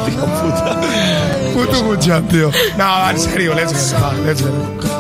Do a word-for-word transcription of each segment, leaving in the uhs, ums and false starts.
Hòstia puta. Puto Gutxan, tio. No, en sèrio, let's go. Va, let's go.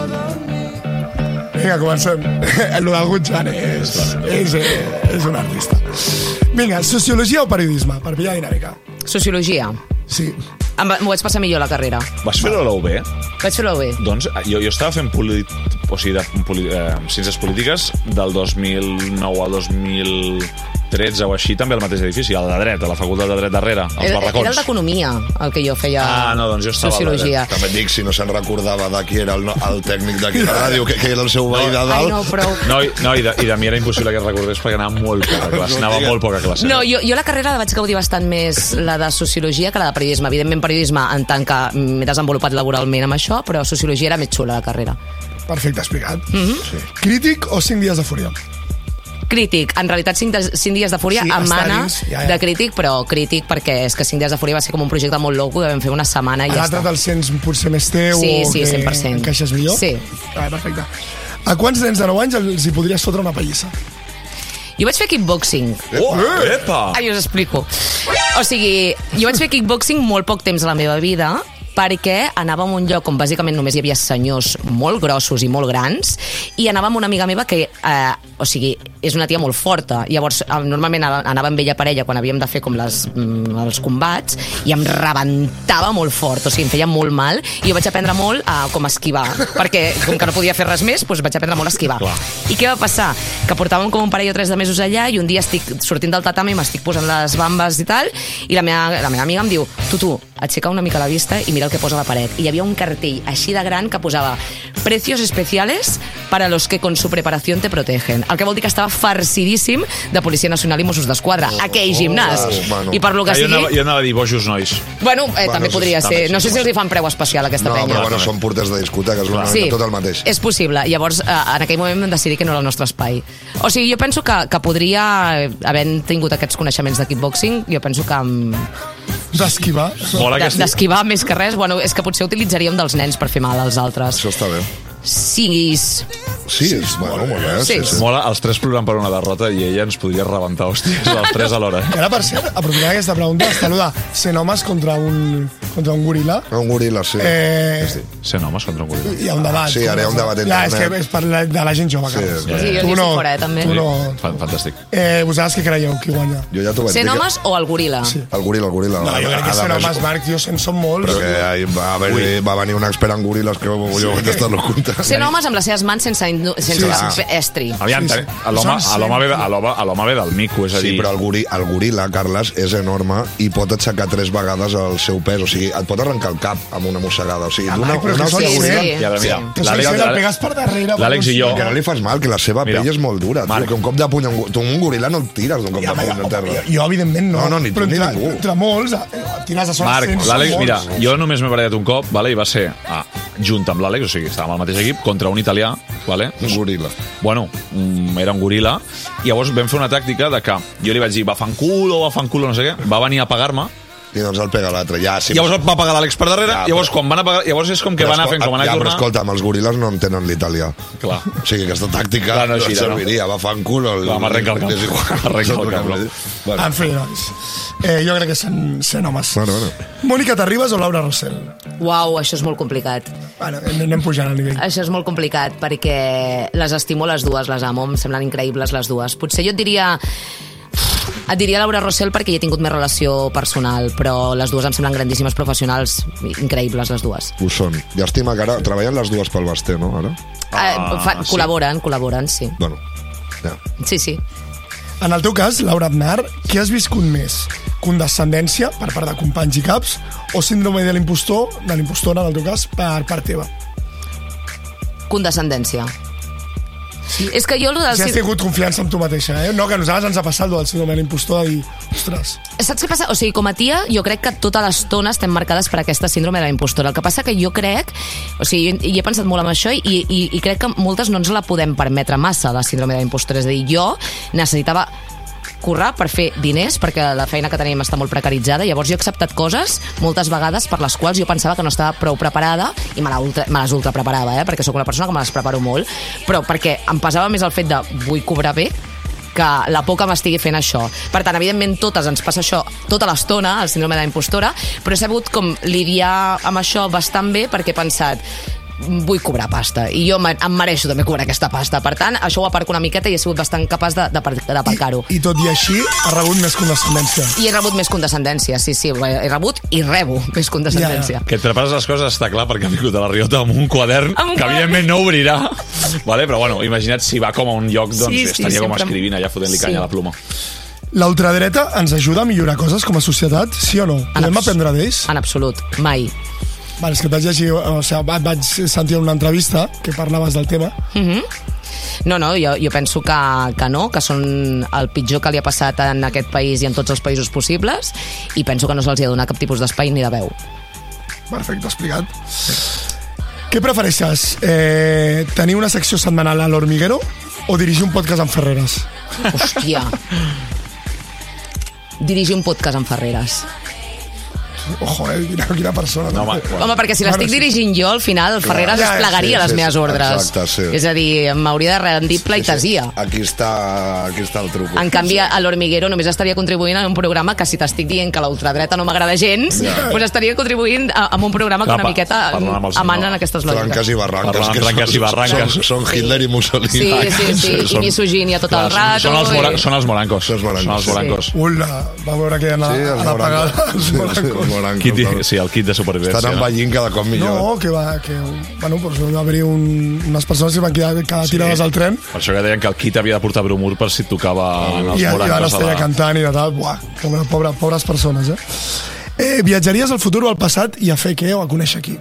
Vinga, comencem. El del Gutxan és, és, és un artista. Vinga, sociologia o periodisme? Per pillar dinàmica. Sociologia. Sí. M'ho vaig passar millor la carrera. Vas fer-ho a la U B? Vaig fer-ho bé. Doncs jo, jo estava fent polit, o sigui, de, poli, eh, ciències polítiques del dos mil nou al dos mil tretze o així, també al mateix edifici, al de dret, a la facultat de dret darrere, als Era, barracons. era el d'economia, el que jo feia. Ah, no, doncs jo estava sociologia. També et dic, si no se'n recordava de qui era el, el tècnic d'aquí a la ràdio, que, que era el seu veí de dalt. Ai, no, però... No, i, no i, de, i de mi era impossible que es recordés perquè anava molt poca classe. Anava molt poca classe. No, jo, jo la carrera la vaig gaudir bastant més la de sociologia que la de periodisme. Evidentment, periodisme en tant que m'he desenvolupat laboralment amb això, però sociologia era més xula, la carrera. Perfecte, explicat. Mm-hmm. Sí. Crític o cinc dies de fúria? Crític. En realitat, cinc, de, cinc dies de fúria Sí, em mana està dins, ja, ja. de crític, però crític perquè és que cinc dies de fúria va ser com un projecte molt loco que vam fer una setmana i ja L'altre està. te'l sents potser més teu Sí, o sí, que cent per cent. encaixes millor? Sí. Ah, perfecte. A quants nens de nou anys els hi podries fotre una pallissa? Jo vaig fer kickboxing. Oh, epa! Ai, us explico. O sigui, jo vaig fer kickboxing molt poc temps a la meva vida perquè anava a un lloc on bàsicament només hi havia senyors molt grossos i molt grans i anava amb una amiga meva que, eh, o sigui, és una tia molt forta. Llavors, eh, normalment anava amb ella per ella quan havíem de fer com les, mm, els combats i em rebentava molt fort, o sigui, em feia molt mal i jo vaig aprendre molt a com esquivar, perquè com que no podia fer res més, doncs vaig aprendre molt a esquivar. Clar. I què va passar? Que portàvem com un parell o tres de mesos allà i un dia estic sortint del tatami, m'estic posant les bambes i tal, i la meva, la meva amiga em diu, tu, tu, aixeca una mica la vista i mira el que posa a la paret. I hi havia un cartell així de gran que posava precios especiales para los que con su preparación te protegen. El que vol dir que estava farcidíssim de Policia Nacional i Mossos d'Esquadra. Oh, aquell gimnàs. oh, bueno. I per lo que Ah, jo, sigui... anava, jo anava a dir bojos nois. Bueno, eh, Bueno, també sí, podria també, ser. sí, No sé sí, si els hi fan preu especial a aquesta No, penya. però bueno, són porters de discoteca, és una Sí, mica tot el mateix. és possible. Llavors, eh, en aquell moment vam decidir que no era el nostre espai. O sigui, jo penso que, que podria, eh, havent tingut aquests coneixements de kickboxing, jo penso que... mm, D'esquivar? Mola de- aquest... D'esquivar més que res, bueno, és que potser utilitzaria un dels nens per fer mal als altres. Això està bé. Siguis... Sí, és, bueno, molt bé. Sí, Sí. sí. Mola, els tres plorant per una derrota i ella ens podria rebentar, hòsties, els tres alhora. I ara, per cert, aprofitant aquesta pregunta, està allò de cent homes contra un, contra un goril·la. Un goril·la, sí. Eh, Cent homes contra un goril·la. hi ha un debat. Sí, ara hi ha un debat Ja, és que internet. és per la, de la gent jove, Sí, Carles. sí. Sí, jo Tu li no, estic fora, eh, també. tu no. Fan- Fantàstic. Eh, vosaltres què creieu? Qui guanya? Jo ja t'ho vaig Cent dir. homes o el goril·la? Sí. El goril·la, el goril·la. No, jo crec que Ha de cent més- homes, Marc, tio, cent són molts. Però que ahir va, haver, va venir un expert en goril·les que jo vaig estar-lo comptant. cent homes amb les seves mans sense, indu- sense Sí, sí, estri. Aviam, Sí, sí. a l'home Són a l'home ve, a l'home- a l'home ve del mico, és a dir... Sí, però el, gori, el goril·la, Carles, és enorme i pot aixecar tres vegades el seu pes. O sigui, et pot arrencar el cap amb una mossegada. O sigui, Ah, d'una Marc, però una que són hòstia sí, goril·la... sí. I ara, mira, Que si l'Àlex- el pegues per darrere... l'Àlex i jo- Que no li fas mal, que la seva Mira, pell és molt dura. Marc. Tio, que un cop de puny... a un go- Tu un goril·la no el tires d'un cop Ja, de puny home, a terra. jo, jo, evidentment, no. No, no, ni tu però ni entre, ningú. entre molts, eh, tires a sobre Marc, cent, són l'Àlex, molts. mira, jo només m'he barallat un cop, vale, i va ser ah, junt amb l'Àlex, o sigui, estàvem al mateix equip, contra un italià, vale? Un goril·la. Bueno, mm, era un goril·la, i llavors vam fer una tàctica de que jo li vaig dir, va fan culo, va fan culo, no sé què, va venir a pagar-me, I doncs el pega l'altre. Ja, sí, llavors va pagar l'Àlex per darrere, Ja, llavors però- quan van a pagar, llavors és com que però va anar escol- fent com anar ja, i però tornar. escolta'm, els goril·les no entenen l'italià. Clar. O sigui, aquesta tàctica Clar, no no, gira, et serviria. Va, fa en cul... El, Clar, m'arrenca el cap. És igual. M'arrenca el cap, no? Bueno, En fi, doncs, eh, jo crec que cent, cent homes. bueno, bueno. Mònica Terribas o Laura Rossell? Uau, això és molt complicat. Bueno, anem pujant al nivell. Això és molt complicat perquè les estimo les dues, les amo, em semblen increïbles les dues. Potser jo et diria... Et diria Laura Rossell perquè hi he tingut més relació personal, però les dues em semblen grandíssimes professionals, increïbles les dues. Ho són. Llàstima que ara treballen les dues pel Basté, no? Ara? Ah, eh, fa, sí. Col·laboren, col·laboren, sí. Bueno, ja. Sí, sí. En el teu cas, Laura Aznar, què has viscut més? Condescendència per part de companys i caps o síndrome de l'impostor, de l'impostora, en el teu cas, per part teva? Condescendència. Sí. És que jo... Lo del... Si has tingut confiança en tu mateixa, eh? No, que a nosaltres ens ha passat el del síndrome de l'impostor de dir, ostres, Saps què passa? O sigui, com a tia, jo crec que tota l'estona estem marcades per aquesta síndrome de la impostora. El que passa que jo crec... O sigui, jo hi he pensat molt en això i, i, i crec que moltes no ens la podem permetre massa, la síndrome de la impostora. És a dir, jo necessitava currar per fer diners, perquè la feina que teníem està molt precaritzada, llavors jo he acceptat coses moltes vegades per les quals jo pensava que no estava prou preparada i me, la ultra, me les ultra preparava, eh? Perquè sóc una persona que me les preparo molt, però perquè em pesava més el fet de vull cobrar bé que la por que m'estigui fent això. Per tant, evidentment, totes ens passa això tota l'estona, el síndrome de la impostora, però he sabut com lidiar amb això bastant bé perquè he pensat vull cobrar pasta i jo em mereixo també cobrar aquesta pasta, per tant això ho aparco una miqueta i he sigut bastant capaç d'aparcar-ho. I, I tot i així ha rebut més condescendència. I he rebut més condescendència, sí, sí, he rebut i rebo més condescendència. Ja, ja. Que et prepares les coses està clar perquè ha vingut a la Riota amb un quadern Amb un que quadern. evidentment no obrirà, vale? Però bueno, imagina't si va com a un lloc, doncs Sí, sí, estaria com sempre- escrivint allà fotent-li Sí. canya a la pluma. La ultradreta ens ajuda a millorar coses com a societat, sí o no? Podem abs- aprendre d'ells? En absolut, mai. Vale, és que et vaig llegir, o sigui, va- vaig sentir una entrevista que parlaves del tema. Mm-hmm. No, no, jo, jo penso que, que no, que són el pitjor que li ha passat en aquest país i en tots els països possibles, i penso que no se'ls ha donat cap tipus d'espai ni de veu. Perfecte, explicat. Què prefereixes? Eh, tenir una secció setmanal a l'Hormiguero o dirigir un podcast amb Ferreres? Hòstia. Dirigir un podcast amb Ferreres. Ojo, eh? Quina, quina persona. No, home, Home, perquè si l'estic Bueno, sí. dirigint jo, al final el Ferreres ja, es plegaria sí, les sí, meves sí, ordres. exacte, sí. És a dir, m'hauria de rendir pleitesia. Aquí està, aquí està el truc. En canvi, a l'Hormiguero només estaria contribuint a un programa que si t'estic dient que la ultradreta no m'agrada gens, Ja. doncs estaria contribuint a, a un programa que Clar, una pa- miqueta parlant amb els- amana en aquestes Tranques lògiques. i barranques. Parlant que tranques són- i barranques. Són, són Hitler i Mussolini. Sí, sí, sí, i misogínia tot el Clar, rato. són, els mora, i- són els morancos. Són els morancos. Són els morancos. Ula, va veure que hi ha a, Sí, els a la pagada. morancos. Sí, sí, els morancos. Kit, sí, el kit de supervivència. Estan envellint cada cop millor. No, que va, que, bueno, pues va haver un, unes persones que van quedar, quedar tirades al tren Per això que deien que el kit havia de portar bromur per si et tocava en els i, i van morancos. estar allà cantant i de tal. Buah, com pobre, pobres persones, eh? eh? Viatjaries al futur o al passat i a fer què o a conèixer qui?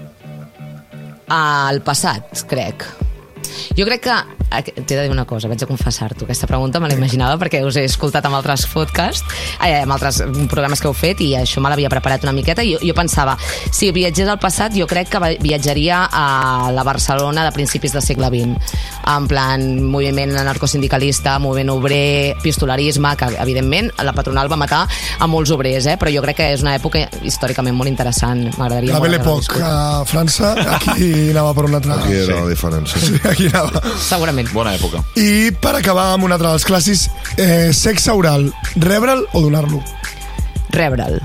Al passat, crec. Jo crec que... T'he de dir una cosa, vaig a confessar-t'ho. Aquesta pregunta me la imaginava perquè us he escoltat amb altres podcasts, eh, amb altres programes que heu fet, i això me l'havia preparat una miqueta, i jo, jo pensava, si viatgés al passat, jo crec que viatjaria a la Barcelona de principis del segle vint, en plan moviment anarcosindicalista, moviment obrer, pistolarisme, que evidentment la patronal va matar a molts obrers, eh? Però jo crec que és una època històricament molt interessant. M'agradaria La molt Belle haver-la Époque viscut. a França, aquí anava per una altra. Aquí era la diferència. Sí, aquí anava. Segurament. Bona època. I per acabar amb un altre dels clàssics, eh, sexe oral, rebre'l o donar-lo? Rebre'l.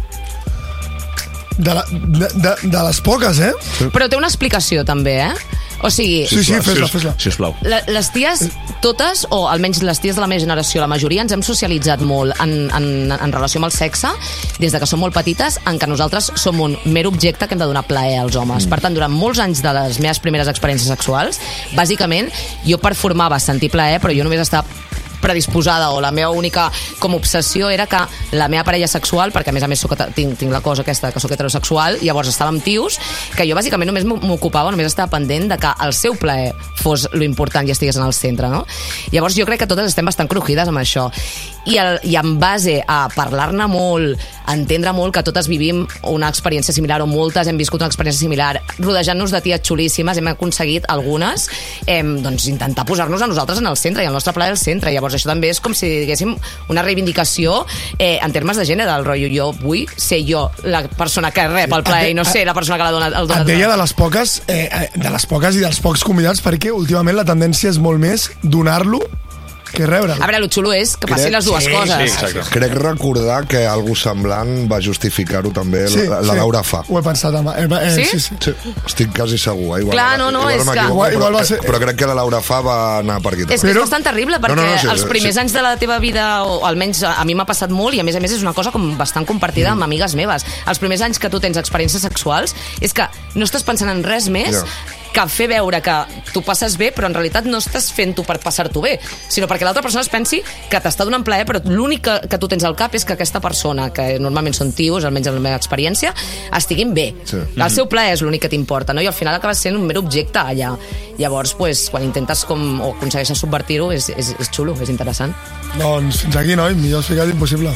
De, la, de, de, de les poques, eh? Però té una explicació també, eh? O sigui, Sí, sí, fes-la, Si us- fes-la. Si us plau. la, les ties, totes, o almenys les ties de la meva generació, la majoria ens hem socialitzat molt en, en, en relació amb el sexe, des de que som molt petites, en què nosaltres som un mer objecte que hem de donar plaer als homes. Per tant, durant molts anys de les meves primeres experiències sexuals, bàsicament, jo performava sentir plaer, però jo només estava predisposada, o la meva única com obsessió era que la meva parella sexual, perquè a més a més soc, tinc, tinc la cosa aquesta que soc heterosexual, llavors estava amb tios que jo bàsicament només m'ocupava, només estava pendent de que el seu plaer fos lo important i estigués en el centre, no? Llavors jo crec que totes estem bastant crujides amb això, i, el, i en base a parlar-ne molt, a entendre molt que totes vivim una experiència similar, o moltes hem viscut una experiència similar, rodejant-nos de ties xulíssimes, hem aconseguit algunes eh, doncs intentar posar-nos a nosaltres en el centre i el nostre plaer al centre. Llavors això també és com si diguéssim una reivindicació eh, en termes de gènere, del rotllo jo vull ser jo la persona que rep el plaer i no ser la persona que la dona, el dona. Et deia de les poques, eh, eh, de les poques i dels pocs convidats, perquè últimament la tendència és molt més donar-lo que rebre'l. A veure, el xulo és que passin les dues sí, coses. sí, exacte. Crec recordar que algú semblant va justificar-ho també Sí, la, la sí. Laura Fa. Ho he pensat, home. Eh, eh, Sí? sí, sí. Sí, estic quasi segur. Eh? Igual, Clar, no, no, igual és que- m'equivoco, Igual- igual va però, ser- però crec que la Laura Fa va anar per aquí. És que Però- és bastant terrible, perquè No, no, no, sí, els primers sí. anys de la teva vida, o almenys a mi m'ha passat molt, i a més a més és una cosa com bastant compartida amb amigues meves. Els primers anys que tu tens experiències sexuals és que no estàs pensant en res més Ja. que fer veure que tu passes bé, però en realitat no estàs fent-ho per passar-t'ho bé, sinó perquè l'altra persona es pensi que t'està donant plaer, però l'únic que, que tu tens al cap és que aquesta persona, que normalment són tios, almenys en la meva experiència, estiguin bé. Sí. El seu plaer és l'únic que t'importa, no? I al final acabes sent un mer objecte allà. Llavors, pues, quan intentes com, o aconsegueixes subvertir-ho, és, és, és xulo, és interessant. Doncs fins aquí, noi? Millor explicat impossible.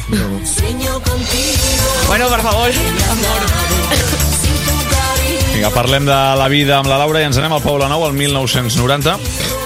Bueno, per favor, amor. Vinga, parlem de la vida amb la Laura i ens anem al Poble Nou, al mil nou-cents noranta.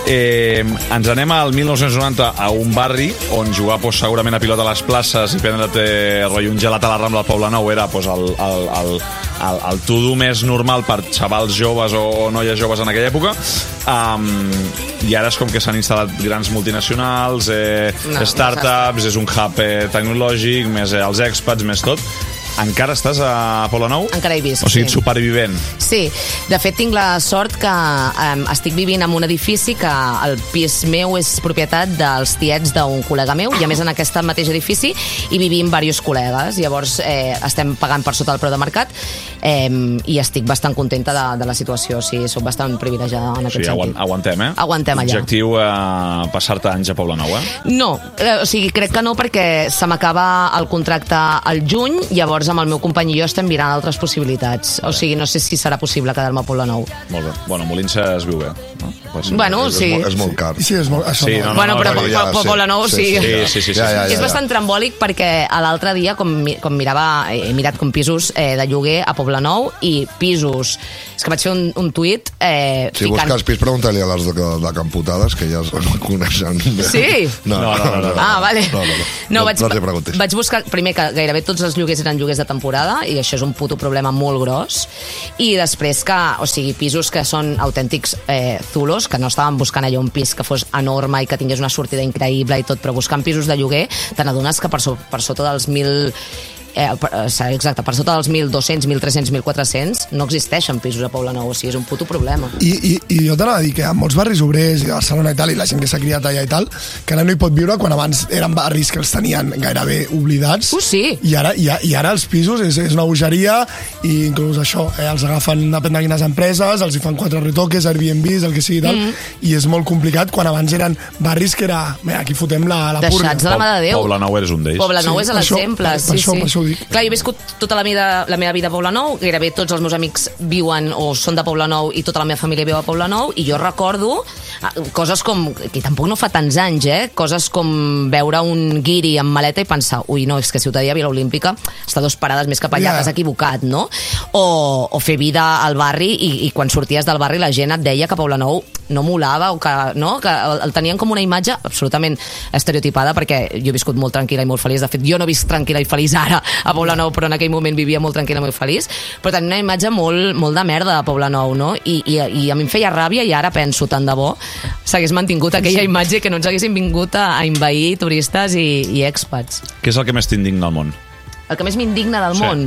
Eh, ens anem al mil nou-cents noranta a un barri on jugar pues, segurament a pilota a les places i prendre't eh, rotllo un gelat a la Rambla del Poble Nou era pues, el, el, el, el, el to-do més normal per xavals joves o, o noies joves en aquella època. Um, I ara és com que s'han instal·lat grans multinacionals, eh, no, startups, és un hub eh, tecnològic, més eh, els expats, més tot. Encara estàs a Poble Nou? Encara he vist, O sigui, sí. supervivent. Sí, de fet tinc la sort que um, estic vivint en un edifici que el pis meu és propietat dels tiets d'un col·lega meu, i a més en aquest mateix edifici hi vivim diversos col·legues, llavors eh, estem pagant per sota el preu de mercat eh, i estic bastant contenta de, de la situació, o sigui, soc bastant privilegiada en aquest Sí, sentit. aguantem, eh? Aguantem allà. Objectiu eh, passar-te anys a Poble Nou, eh? No, eh, o sigui, crec que no, perquè se m'acaba el contracte al juny, llavors amb el meu company i jo estem mirant altres possibilitats. O sigui, no sé si serà possible quedar-me a Poble Nou. Molt bé. Bueno, Molins es viu bé. No? Bueno, és, sí. És, molt, és molt car. Sí, és molt... Això Sí, no, no, no, Bueno, però no, po- ja, po- sí. Poble Nou, sí. Sí, sí, sí, sí. Ja, ja, ja, És bastant trambòlic perquè a l'altre dia, com, mi- com mirava, he mirat com pisos eh, de lloguer a Poble Nou i pisos... És que vaig fer un, un tuit eh, Si busques pis, pregunta-li a les de, de Camputades, que ja es coneixen. Sí? No, no, no. no, no, Ah, vale. No, no, no. No, no, vaig, no els hi preguntis. vaig buscar, primer, que gairebé tots els lloguers eren lloguers de temporada, i això és un puto problema molt gros, i després que, o sigui, pisos que són autèntics eh, zulos, que no estàvem buscant allò un pis que fos enorme i que tingués una sortida increïble i tot, però buscant pisos de lloguer, te n'adones que per, so, per sota dels mil... Eh, per, exacte, per sota dels mil dos-cents, mil tres-cents, mil quatre-cents no existeixen pisos a Poble Nou, o sigui, és un puto problema. I, i, i jo t'anava a dir que en molts barris obrers i a Barcelona i tal, i la gent que s'ha criat allà i tal, que ara no hi pot viure quan abans eren barris que els tenien gairebé oblidats. Uh, sí. I ara, i, i ara els pisos és, és una bogeria, i inclús això, eh, els agafen depèn de quines empreses, els hi fan quatre retoques, Airbnbs, el que sigui tal, mm. i és molt complicat quan abans eren barris que era, mira, aquí fotem la, la purga. Deixats de la mà de Déu. Poble Nou eres un d'ells. Poble Nou Sí, és per això- l'exemple. per- per Sí, això- sí. per això ho dic. Clar, jo he viscut tota la, vida, la meva vida a Poble Nou, gairebé tots els meus amics viuen o són de Poble Nou i tota la meva família viu a Poble Nou, i jo recordo eh, coses com, que tampoc no fa tants anys, eh? Coses com veure un guiri amb maleta i pensar, ui, no, és que Ciutadella Vila Olímpica està dos parades més cap allà, Yeah. t'has equivocat, no? O, o fer vida al barri i, i quan sorties del barri la gent et deia que Poble Nou no molava, o que, no? que el, el tenien com una imatge absolutament estereotipada, perquè jo he viscut molt tranquil·la i molt feliç. De fet, jo no he vist tranquil·la i feliç ara a Poble Nou, però en aquell moment vivia molt tranquil·la i molt feliç, però tenia una imatge molt, molt de merda de Poble Nou, no? I, i, i a mi em feia ràbia, i ara penso, tant de bo s'hagués mantingut aquella imatge, que no ens haguessin vingut a, a envair turistes i, i expats. Què és el que més t'indigna al món? El que més m'indigna del Sí. món...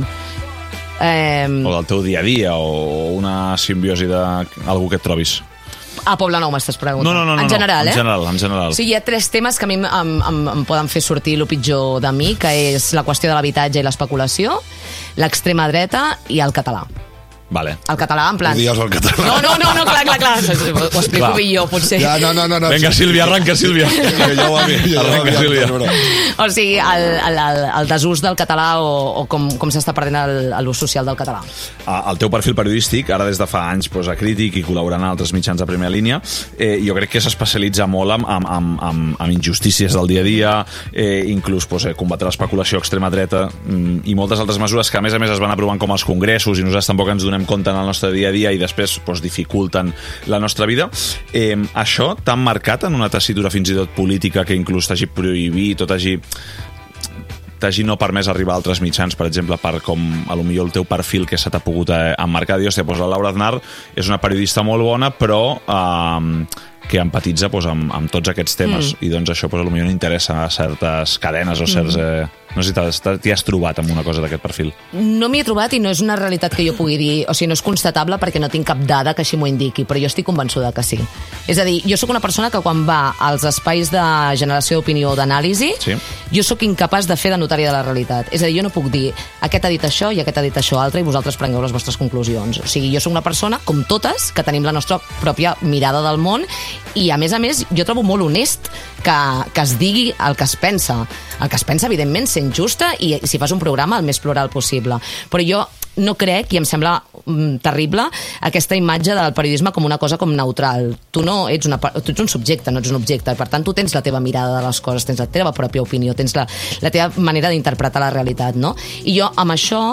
Eh, O del teu dia a dia, o una simbiosi d'algú que et trobis? a Poble Nou m'estàs preguntant. No, no, no, no, en general, no. eh? En general, en general. O sigui, hi ha tres temes que a mi em, em, em, em poden fer sortir el pitjor de mi, que és la qüestió de l'habitatge i l'especulació, l'extrema dreta i el català. Vale. El català, en plan... Odies el català. No, no, no, no, clar, clar, clar. Ho explico Clar. millor, potser. Ja, no, no, no, no. Vinga, Sílvia, arranca, Sílvia. Que ja ho havia, ja ho Arranca, havia, Sílvia. no, no. O sigui, el, el, el, el desús del català, o, o com, com s'està perdent el- l'ús social del català. Ah, el teu perfil periodístic, ara des de fa anys posa crític i col·laborant en altres mitjans de primera línia, eh, jo crec que s'especialitza molt amb, amb, amb, amb, amb injustícies del dia a dia, eh, inclús pues, eh, combatre l'especulació extrema dreta mm, i moltes altres mesures que a més a més es van aprovant com als congressos i nosaltres tampoc ens donem compte en el nostre dia a dia i després pues, dificulten la nostra vida. Eh, això t'ha marcat en una tessitura fins i tot política que inclús t'hagi prohibit o t'hagi t'hagi no permès arribar a altres mitjans, per exemple, per com a lo millor el teu perfil que se t'ha pogut eh, emmarcar. Dius, hòstia, doncs la Laura Aznar és una periodista molt bona, però eh, que empatitza doncs, amb, amb tots aquests temes. Mm. I doncs això doncs, a lo millor no interessa a certes cadenes o certs... Eh, no sé si t'has- t'hi has trobat amb una cosa d'aquest perfil. No m'hi he trobat i no és una realitat que jo pugui dir, o sigui, no és constatable perquè no tinc cap dada que així m'ho indiqui, però jo estic convençuda que sí. És a dir, jo sóc una persona que quan va als espais de generació d'opinió o d'anàlisi, Sí. jo sóc incapaç de fer de notària de la realitat. És a dir, jo no puc dir aquest ha dit això i aquest ha dit això altre i vosaltres prengueu les vostres conclusions. O sigui, jo sóc una persona, com totes, que tenim la nostra pròpia mirada del món i, a més a més, jo trobo molt honest que, que es digui el que es pensa. El que es pensa, evidentment, sent justa i si fas un programa el més plural possible. Però jo no crec, i em sembla mm, terrible, aquesta imatge del periodisme com una cosa com neutral. Tu no ets, una, tu ets un subjecte, no ets un objecte. Per tant, tu tens la teva mirada de les coses, tens la teva pròpia opinió, tens la, la teva manera d'interpretar la realitat, no? I jo, amb això,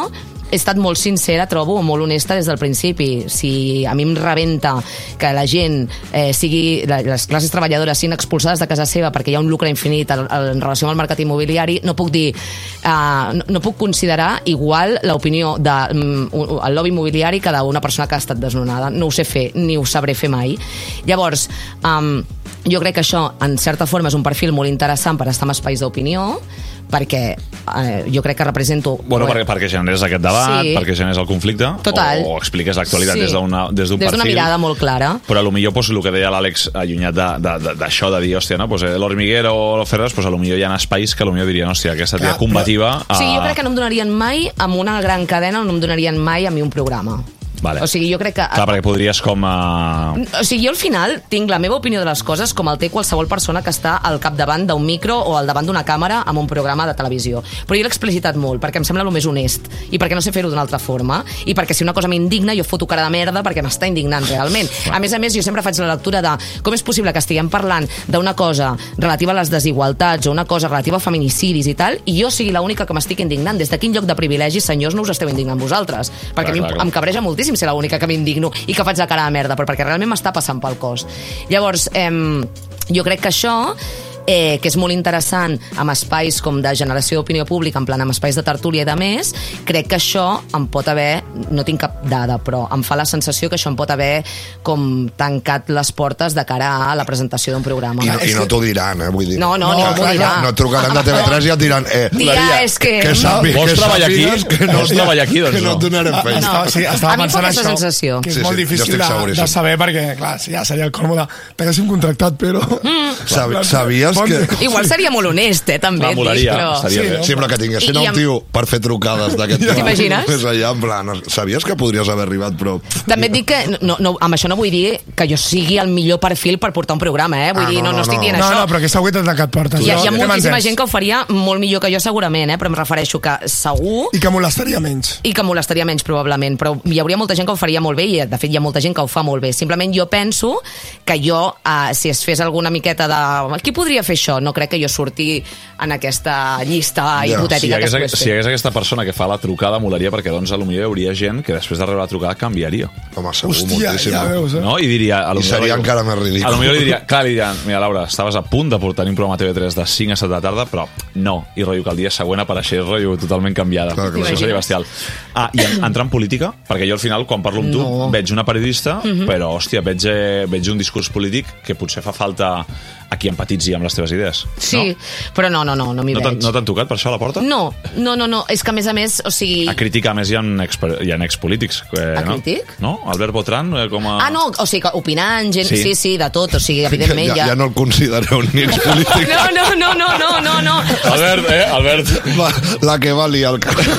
he estat molt sincera, trobo, molt honesta des del principi. Si a mi em rebenta que la gent eh, sigui, les classes treballadores siguin expulsades de casa seva perquè hi ha un lucre infinit en, en relació amb el mercat immobiliari, no puc dir, eh, no, no puc considerar igual l'opinió del mm, lobby immobiliari que d'una persona que ha estat desnonada. No ho sé fer, ni ho sabré fer mai. Llavors, um, jo crec que això, en certa forma, és un perfil molt interessant per estar en espais d'opinió, perquè eh, jo crec que represento... Bueno, perquè, perquè generes aquest debat, sí. perquè generes el conflicte, total. o, o expliques l'actualitat sí. des d'un des d'un des perfil. d'una mirada molt clara. Però potser pues, el que deia l'Àlex, allunyat d'això, de, de, de dir, hòstia, no? pues, eh, l'Hormiguero o l'Oferres, pues, potser hi ha espais que potser dirien, hòstia, aquesta tia Clar, combativa... Però... A... Sí, jo crec que no em donarien mai, amb una gran cadena, no em donarien mai a mi un programa. Vale. O sigui, jo crec que... Clar, perquè podries com a... O sigui, jo al final tinc la meva opinió de les coses com el té qualsevol persona que està al capdavant d'un micro o al davant d'una càmera amb un programa de televisió. Però jo l'he explicitat molt, perquè em sembla el més honest, i perquè no sé fer-ho d'una altra forma, i perquè si una cosa m'indigna, jo foto cara de merda perquè m'està indignant realment. A més a més, jo sempre faig la lectura de com és possible que estiguem parlant d'una cosa relativa a les desigualtats o una cosa relativa a feminicidis i tal, i jo sigui l'única que m'estic indignant. Des de quin lloc de privilegi, senyors, no us esteu indignant vosaltres? Perquè clar, a mi clar, clar. em cabreja moltíssim ser l'única que m'indigno i que faig la cara de merda, però perquè realment m'està passant pel cos. Llavors, eh, jo crec que això eh, que és molt interessant amb espais com de generació d'opinió pública, en plan amb espais de tertúlia i de més, crec que això em pot haver, no tinc cap dada, però em fa la sensació que això em pot haver com tancat les portes de cara a la presentació d'un programa. I no, i no t'ho diran, eh? Vull dir, no, no, no, no, no, no, no et trucaran de T V tres i et diran eh, Tia, és que... que sàpigues, vols treballar aquí? Que no, vols treballar aquí, doncs que no et donarem feina. Estava, sí, estava A mi em fa pensant aquesta això, sensació. que és Sí, molt sí, jo difícil estic de, seguríssim. de saber, perquè, clar, sí, ja seria el còmode. T'haguéssim contractat, però... Sabi- Sabies que... Igual seria molt honest, eh, també. Clar, molaria, però... estaria bé. Sí, però que tinguessin I- i un amb- tio per fer trucades d'aquest tipus. T'imagines? Més allà, en plan, sabies que podries haver arribat, però... També et dic que no, no, amb això no vull dir que jo sigui el millor perfil per portar un programa, eh? Vull Ah, dir, no, no, no, no, estic no. dient No, això. no, però que segur que t'ha tancat portes. Hi ha, hi ha Jo- moltíssima m'entens. gent que ho faria molt millor que jo segurament, eh? Però em refereixo que segur I que molestaria menys. i que molestaria menys probablement, però hi hauria molta gent que ho faria molt bé i de fet hi ha molta gent que ho fa molt bé. Simplement jo penso que jo, eh, si es fes alguna miqueta de... Qui podria fer això? No crec que jo surti en aquesta llista Ja. Si hi, hipotètica hagués, que es si hi hagués aquesta persona que fa la trucada, molaria, perquè doncs potser hi hauria gent que després de rebre la trucada canviaria. Home, segur, Hòstia, moltíssim. ja veus, eh? No? I diria... A lo I millor- seria encara més ridícul. A lo millor li diria, clar, li diran, mira, Laura, estaves a punt de portar un programa a T V tres de cinc a set de la tarda, però no. I rotllo que el dia següent apareixés rotllo totalment canviada. Clar, clar. Això seria bestial. Ah, i en- entrar en política, perquè jo al final, quan parlo amb tu, No. veig una periodista, però, hòstia, veig, eh, veig un discurs polític que potser fa falta a qui empatitzi amb les teves idees. Sí, però no, no, no, no m'hi No, no t'han veig. no t'han tocat per això a la porta? No, no, no, no, és que a més a més, o sigui... A crítica, a més, hi ha, exper- hi ha expolítics. Eh, A no? crític? No? Albert Botran, eh, com a... Ah, no, o sigui, que opinant, gent, Sí. sí, sí, de tot, o sigui, evidentment ja, ja no el considereu ni expolític. No, no, no, no, no, no, no. Albert, eh, Albert. Va, la que va liar el carrer.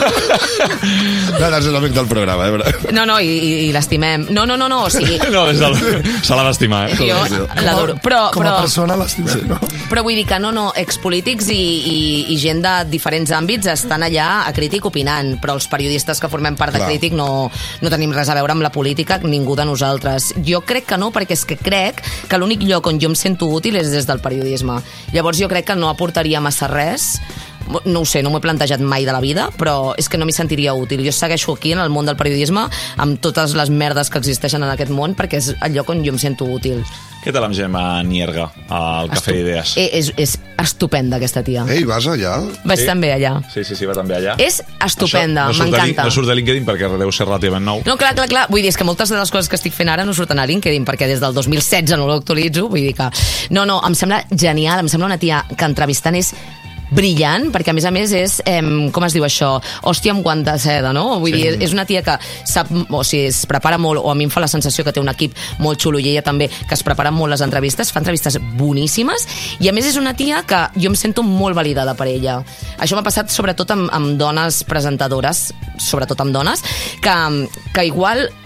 No, no, és l'amic del programa, eh? Però... No, no, i, i, i l'estimem. No, no, no, no, o sigui... No, des del... se l'ha d'estimar, eh? Jo l'adoro. Però, Com a però, persona l'estimem, no? però vull dir que no, no, expolítics i, i, i gent de diferents àmbits estan allà a Crític opinant, però els periodistes que formem part de Clar. Crític no, no tenim res a veure amb la política, ningú de nosaltres. Jo crec que no, perquè és que crec que l'únic lloc on jo em sento útil és des del periodisme. Llavors jo crec que no aportaria massa res. No ho sé, no m'ho he plantejat mai de la vida, però és que no m'hi sentiria útil. Jo segueixo aquí en el món del periodisme amb totes les merdes que existeixen en aquest món perquè és el lloc on jo em sento útil. Què tal amb Gemma Nierga, al Cafè d'Idees? Eh, és, és estupenda aquesta tia. Ei, vas allà? Vaig Sí? també allà. Sí, sí, sí, va també allà. És estupenda, Això no surt de lin- m'encanta. No surt de LinkedIn perquè deu ser relativament nou. No, clar, clar, clar. Vull dir, és que moltes de les coses que estic fent ara no surten a LinkedIn, perquè des del dos mil setze no l'actualitzo, vull dir que... No, no, em sembla genial, em sembla una tia que entrevistant és brillant, perquè a més a més és, eh, com es diu això, hòstia amb guant de seda, no? Vull Sí. dir, és una tia que sap, o sigui, es prepara molt, o a mi em fa la sensació que té un equip molt xulo, i ella també, que es prepara molt les entrevistes, fa entrevistes boníssimes, i a més és una tia que jo em sento molt validada per ella. Això m'ha passat sobretot amb, amb dones presentadores, sobretot amb dones, que, que igual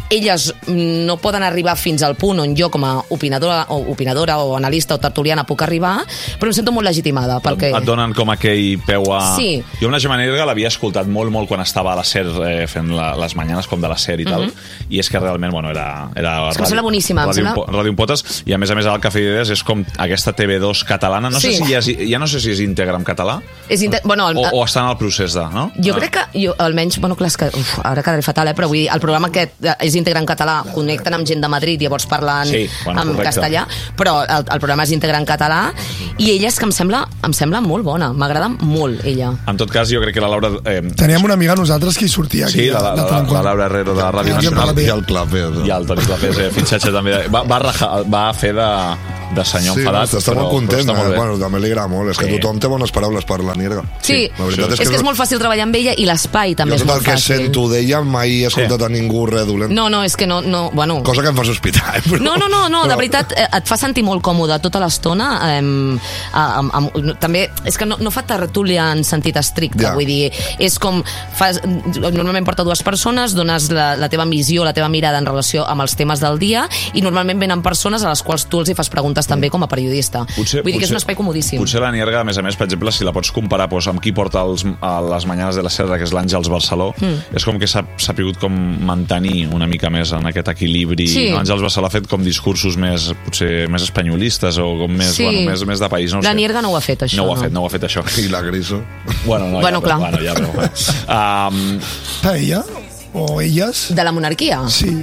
elles no poden arribar fins al punt on jo com a opinadora o, opinadora o analista o tertuliana puc arribar, però em sento molt legitimada. Perquè... Et donen com aquell peu a... Sí. Jo amb la Gemma Nierga l'havia escoltat molt, molt quan estava a la SER eh, fent la, les mañanes com de la SER i tal, mm-hmm. i és que realment, bueno, era... era és que em sembla boníssima. Ràdio, sembla... Ràdio Potes, i a més a més el Cafè d'Idees és com aquesta T V dos catalana, no sí. sé si ja, és, ja no sé si és íntegra en català, és inte... bueno, el... o, o està en el procés de, no? Jo ah. crec que, jo, almenys, bueno, clar, és que, uf, ara quedaré fatal, eh, però vull dir, el programa aquest és íntegre en català, connecten amb gent de Madrid, llavors parlen sí, bueno, en correcte. castellà, però el, el programa és íntegre en català, i ella és que em sembla, em sembla molt bona, m'agrada molt, ella. En tot cas, jo crec que la Laura... Eh... Teníem una amiga nosaltres que hi sortia aquí. Sí, la, la, la, la Laura Herrero de la Ràdio Nacional. I el Clapés. I el Toni Clapés, eh, fitxatge també. Va, va, rajar, va fer de, de senyor sí, enfadat. Sí, està molt content. Està molt eh? Bueno, també li agrada molt. És que sí. Tothom té bones paraules per la Nierga. Sí, la veritat és, és que és molt fàcil treballar amb ella i l'espai també és molt fàcil. Jo tot el que sento d'ella mai he escoltat sí. a ningú res dolent. No, no, és que no... no bueno. Cosa que em fa sospitar. Eh? Però, no, no, no, no però... de veritat et fa sentir molt còmode tota l'estona. Eh, amb, amb, també, és que no, no fa tertúlia en sentit estricte, ja. Vull dir, és com fas, normalment porta dues persones, dones la, la teva visió, la teva mirada en relació amb els temes del dia, i normalment venen persones a les quals tu els hi fas preguntes també com a periodista. Potser, vull dir potser, que és un espai comodíssim. Potser la Nierga, a més a més, per exemple, si la pots comparar doncs, amb qui porta els, a les Mañanes de la Serra, que és l'Àngels Barceló, mm. és com que s'ha sapigut com mantenir una mica més en aquest equilibri. Sí. Àngels Barceló ha fet com discursos més, potser, més espanyolistes o com més, sí. bueno, més, més de país. No la sé. Nierga no ho ha fet, això. No ho ha fet, no ho ha fet, això. I la Griso. Bueno, no, bueno, ja, clar. Bueno, ja, però, um... ella? O elles? De la monarquia? Sí.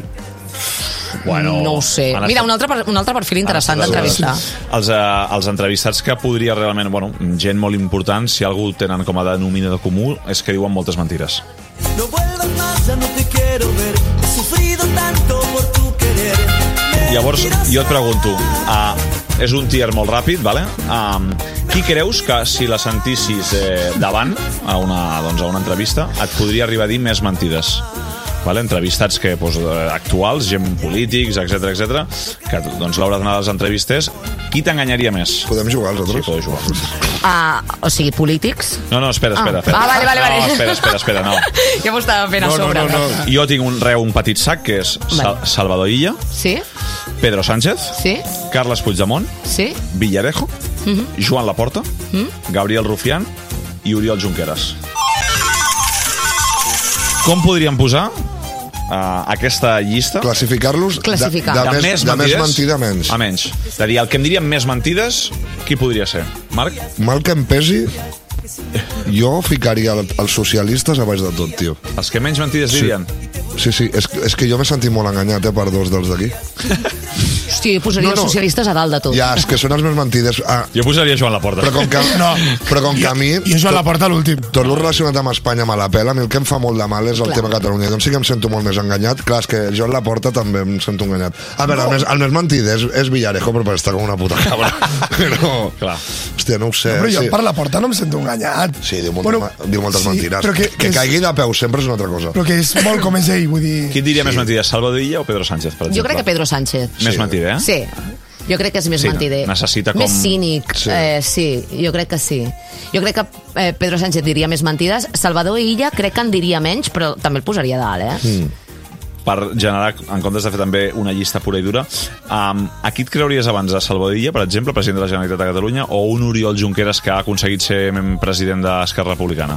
Bueno, no ho sé. Mira, un altre, un altre perfil interessant d'entrevistar. Els, uh, els entrevistats que podria realment, bueno, gent molt important, si algú tenen com a denominador comú, és que diuen moltes mentires. No vuelvas más, ya no te quiero ver. He sufrido tanto por tu querer. Llavors, jo et pregunto, uh, és un tier molt ràpid, vale? Uh, qui creus que si la sentissis eh, davant a una, doncs, a una entrevista et podria arribar a dir més mentides? Vale? Entrevistats que, doncs, actuals, gent polítics, etcètera, etcètera, que doncs, l'haurà d'anar a les entrevistes. Qui t'enganyaria més? Podem jugar els altres? Sí, podem jugar. Ah, o sigui, polítics? No, no, espera, espera. Ah, ah vale, vale, vale. No, espera, espera, espera, no. Ja m'ho estava fent a no, sobre. No, no, no. Jo tinc un, reu, un petit sac, que és Sal Salvador Illa, sí? Pedro Sánchez, sí? Carles Puigdemont, sí? Villarejo, uh-huh. Joan Laporta, uh-huh. Gabriel Rufián i Oriol Junqueras. Com podríem posar Uh, aquesta llista? Classificar-los Classificar. de, de, de, més, més de mentides, més mentida a menys. A menys. És a dir, el que em diríem més mentides, qui podria ser? Marc? Mal que em pesi, jo ficaria els socialistes a baix de tot, tio. Els que menys mentides sí. dirien? Sí, sí, és, és que jo m'he sentit molt enganyat eh, per dos dels d'aquí. Hòstia, jo posaria no, no. els socialistes a dalt de tot. Ja, és que són els més mentides. Ah, jo posaria Joan Laporta. Però com que, no, però com que a mi... I Joan Laporta l'últim. Tot lo relacionat amb Espanya me la pela. A mi el que em fa molt de mal és el Clar. tema Catalunya. Doncs sí que em sento molt més enganyat. Clar, és que Joan Laporta també em sento enganyat. A veure, no. el, més, el més mentit és, és Villarejo, però està com una puta cabra. Però, Clar. Hòstia, no ho sé. No, però jo sí. per Laporta no em sento enganyat. Sí, diu, moltes, bueno, diu moltes sí, mentides. Que, que, que caigui de peu sempre és una altra cosa. Però que és molt com és ell, vull dir... Qui diria sí. més mentides, Salvador Illa o Pedro Sánchez, per exemple? Jo crec que Pedro Sánchez. Més sí. mentider, eh? Sí. Jo crec que és més sí, mentider. Necessita com... Més cínic. Sí. Eh, sí, jo crec que sí. Jo crec que eh, Pedro Sánchez diria més mentides. Salvador Illa crec que en diria menys, però també el posaria a dalt, eh? Mm. Per generar, en comptes de fer també una llista pura i dura, um, a qui et creuries abans, a Salvador Illa, per exemple, president de la Generalitat de Catalunya, o un Oriol Junqueras que ha aconseguit ser president d'Esquerra Republicana?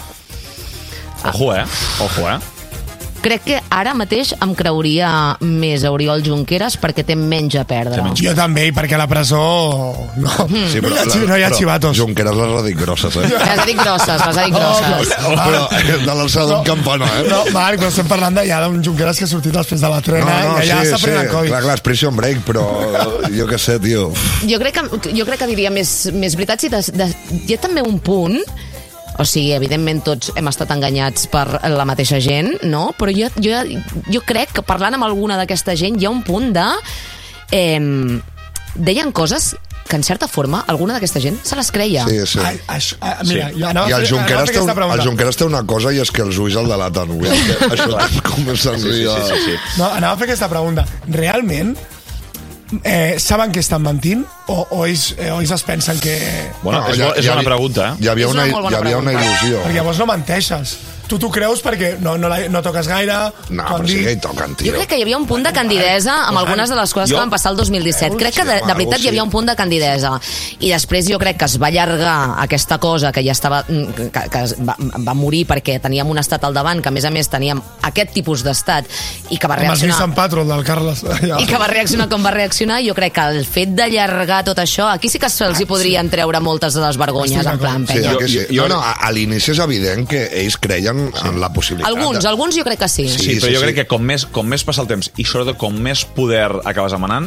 Ojo, eh? Ojo, eh? Crec que ara mateix em creuria més a Oriol Junqueras perquè té menys a perdre. Menys. Jo també, perquè a la presó no, sí, no, hi ha, la, no hi ha xivatos. Junqueras les ha dit grosses, eh? Les ha dit grosses, les ha dit grosses. Oh, però, però de l'alçada no, d'un campanar, eh? No, Marc, però estem parlant d'allà d'un Junqueras que ha sortit després de la trena no, no, i allà sí, s'ha pres sí. el Covid. Clar, clar, és Prison Break, però jo què sé, tio. Jo crec que, jo crec que diria més, més veritats i de, de, hi ha també un punt. O sigui, evidentment tots hem estat enganyats per la mateixa gent, no? Però jo, jo, jo crec que parlant amb alguna d'aquesta gent hi ha un punt de... Eh, deien coses que en certa forma alguna d'aquesta gent se les creia. Sí, sí. Ai, això, ah, mira, sí. I el Junqueras, té un, el Junqueras té una cosa i és que els ulls el delaten. Això és com senzill. Sí, sí, sí, sí. No, anava a fer aquesta pregunta. Realment, eh, saben que estan mentint o, o, ells, eh, o ells es pensen que... Bueno, no, és, ja, és ja, una pregunta, eh? Hi havia, una, una hi havia una il·lusió. Perquè llavors no menteixes. tu t'ho creus perquè no, no, la, no toques gaire... No, però sí que hi toquen, tio. Jo crec que hi havia un punt de candidesa amb algunes de les coses jo... que van passar el dos mil disset. Crec que de, de veritat hi havia un punt de candidesa. I després jo crec que es va allargar aquesta cosa que ja estava... que, que va, va morir perquè teníem un estat al davant, que a més a més teníem aquest tipus d'estat i que va reaccionar... Sant Patro, del Carles. I que va reaccionar com va reaccionar. Jo crec que el fet d'allargar tot això, aquí sí que se'ls hi podrien treure moltes de les vergonyes, en plan, penya. Sí, sí. Jo, no, a, a l'inici és evident que ells creien sí. en la possibilitat. Alguns, de... alguns jo crec que sí. Sí, sí però sí, jo sí. crec que com més, com més passa el temps i sobretot com més poder acabes emanant,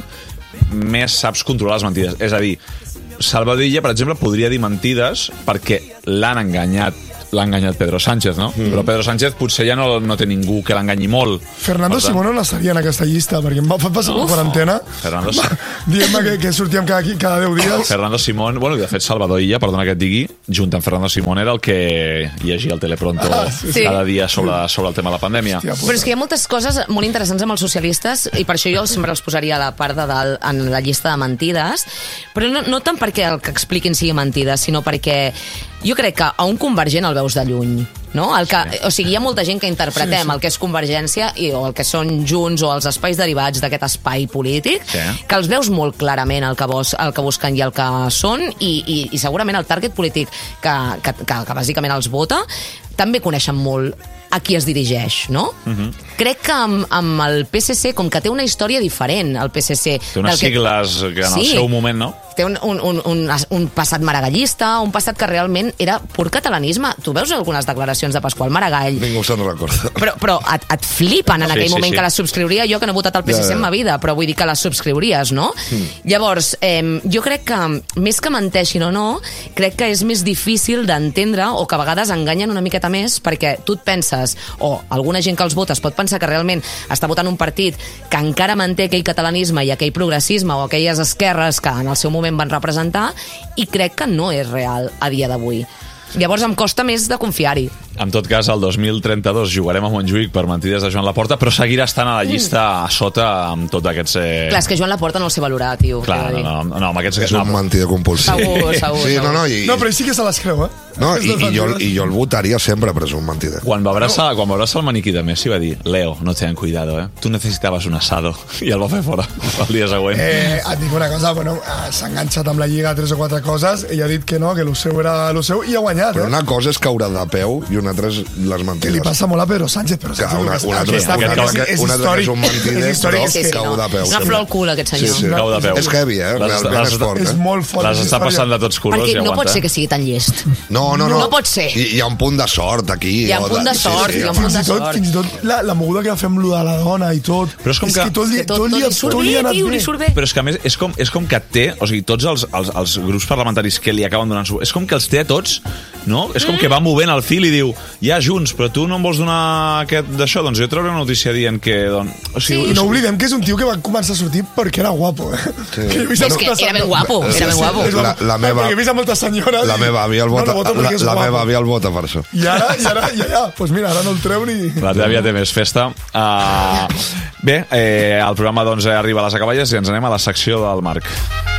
més saps controlar les mentides. És a dir, Salvador Illa, per exemple, podria dir mentides perquè l'han enganyat l'ha enganyat Pedro Sánchez, no? Mm. Però Pedro Sánchez potser ja no, no té ningú que l'enganyi molt. Fernando tant... Simón no estaria en aquesta llista, perquè em va passar la quarantena Fernando... dient-me que, que sortíem cada, cada deu dies. Fernando Simón, bueno, de fet Salvador Illa, perdona que et digui, junt amb Fernando Simón era el que llegia el Telepronto ah, sí. cada dia sobre, sobre el tema de la pandèmia. Hòstia, però és que hi ha moltes coses molt interessants amb els socialistes i per això jo sempre els posaria a la part de dalt en la llista de mentides, però no, no tant perquè el que expliquin sigui mentida, sinó perquè jo crec que a un convergent el veus de lluny, no? El que, sí. O sigui, hi ha molta gent que interpretem sí, sí. el que és Convergència i, o el que són Junts o els espais derivats d'aquest espai polític, sí. que els veus molt clarament el que, vos, el que busquen i el que són i, i, i segurament el target polític que, que, que, que bàsicament els vota també coneixen molt a qui es dirigeix, no? Uh-huh. Crec que amb, amb el P S C, com que té una història diferent, el P S C... Té unes que... sigles que en sí. el seu moment, no? Té un, un, un, un, un passat maragallista, un passat que realment era pur catalanisme. Tu veus algunes declaracions de Pasqual Maragall... Ningú se'n recorda. Però, però et, et flipen en sí, aquell sí, moment sí. que les subscriuria. Jo que no he votat el P S C ja, ja. en ma vida, però vull dir que les subscriuries, no? Mm. Llavors, eh, jo crec que, més que menteixin o no, crec que és més difícil d'entendre o que a vegades enganyen una miqueta més perquè tu et penses, o alguna gent que els vota es pot pensar que realment està votant un partit que encara manté aquell catalanisme i aquell progressisme o aquelles esquerres que en el seu moment van representar, i crec que no és real a dia d'avui. Llavors em costa més de confiar-hi. En tot cas, el dos mil trenta-dos jugarem a Montjuïc per mentides de Joan Laporta, però seguirà estant a la llista a sota amb tots aquests... Eh... Clar, és que Joan Laporta no el sé valorar, tio. Clar, no, no, no, amb aquests... És un mentider compulsiu. Segur, segur. Sí, no, no, i... no, però sí que se les creu, eh? No, i, i, jo, i jo el votaria sempre, però és un mentider. Quan va abraçar, no. quan va abraçar el maniquí de Messi va dir: Leo, no tengan cuidado, eh? Tu necessitabas un asado. I el va fer fora el dia següent. Eh, et dic una cosa, bueno, s'ha enganxat amb la Lliga tres o quatre coses, ell ha dit que no, que el seu era el seu, i ha guanyat, però eh? una cosa és caure de peu i una altra és les mentides. Que li passa molt a Pedro Sánchez, però Sánchez una, una, altra, està, una, és, és, és una altra és un mentider, és històric, però sí, sí, cau no. de peu. És una flor al cul, aquest senyor. Sí, sí. Cau de peu. És heavy, eh? Les, Realment les, és fort, eh? És molt fort. Les està passant de tots colors perquè i aguanta. No pot ser que sigui tan llest. No, no, no. No pot ser. I, hi ha un punt de sort aquí. Hi ha un punt de sort, sí, sí, hi ha un punt de sort. Fins i tot la, la moguda que va fer amb lo de la dona i tot. Però és com que... tot, que tot, tot, li, tot li ha anat bé. Però és que a més és com, és com que té, o sigui, tots els, els, els grups parlamentaris que li acaben donant suport, és com que els té a tots, no? És com que va movent el fil i diu: ja, Junts, però tu no em vols donar aquest d'això? Doncs jo trauré una notícia dient que... Don... O sigui, sí. No oblidem que és un tio que va començar a sortir perquè era guapo, eh? Sí. Que és que era ben guapo, era ben guapo. La, la meva... Perquè he vist a moltes senyores... La meva àvia el vota, no, la, la, la meva àvia el vota per això. I ara, i ara, ja, ja, doncs mira, ara no el treu ni... La teva àvia té més festa. Uh, bé, eh, el programa doncs arriba a les acaballes i ens anem a la secció del Marc.